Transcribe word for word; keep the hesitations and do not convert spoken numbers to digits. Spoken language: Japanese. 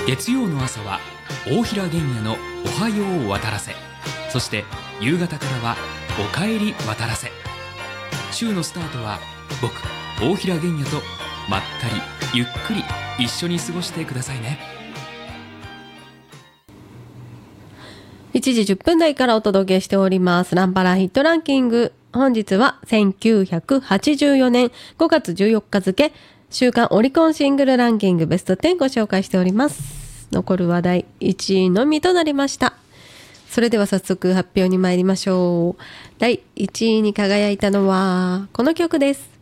月曜の朝は大平玄也のおはよう渡らせ、そして夕方からはおかえり渡らせ。週のスタートは僕大平玄也とまったりゆっくり一緒に過ごしてくださいね。 いちじじゅっぷん台からお届けしておりますランパラヒットランキング。本日はせんきゅうひゃくはちじゅうよねんごがつじゅうよっか付週間オリコンシングルランキングベストじゅうご紹介しております。残るはだいいちいのみとなりました。それでは早速発表に参りましょう。だいいちいに輝いたのはこの曲です。